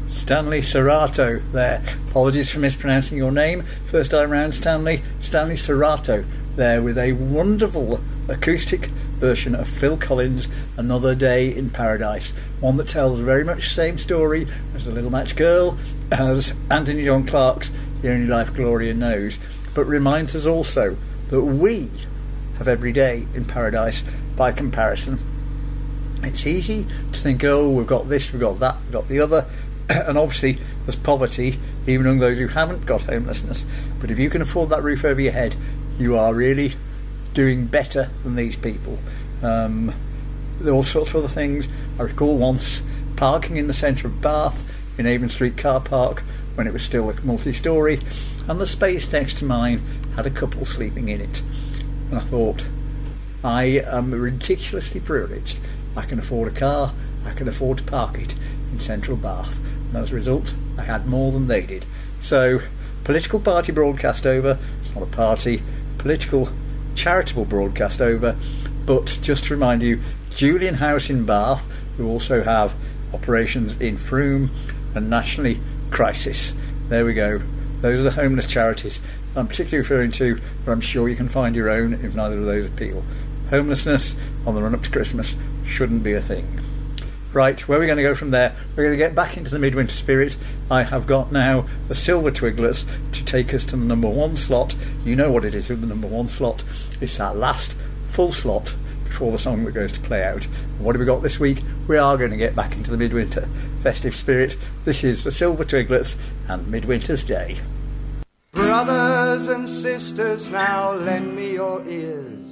Stanley Serrato there. Apologies for mispronouncing your name. First time round, Stanley Serrato there with a wonderful acoustic version of Phil Collins' Another Day in Paradise. One that tells very much the same story as The Little Match Girl, as Anthony John Clarke's The Only Life Gloria Knows, but reminds us also that we have every day in paradise by comparison. It's easy to think, oh, we've got this, we've got that, we've got the other, and obviously there's poverty even among those who haven't got homelessness. But if you can afford that roof over your head, you are really doing better than these people. There are all sorts of other things. I recall once parking in the centre of Bath in Avon Street car park when it was still a multi-storey, and the space next to mine had a couple sleeping in it. And I thought, I am ridiculously privileged. I can afford a car, I can afford to park it in central Bath, and as a result I had more than they did. So, political party broadcast over. It's not a party, political charitable broadcast over. But just to remind you, Julian House in Bath, who also have operations in Frome and nationally Crisis. There we go. Those are the homeless charities I'm particularly referring to, but I'm sure you can find your own if neither of those appeal. Homelessness on the run up to Christmas shouldn't be a thing. Right, where are we going to go from there? We're going to get back into the midwinter spirit. I have got now the Silver Twigglers to take us to the number one slot. You know what it is with the number one slot. It's that last full slot before the song that goes to play out. And what have we got this week? We are going to get back into the midwinter festive spirit. This is the Silver Twiglets and Midwinter's Day. Brothers and sisters, now lend me your ears.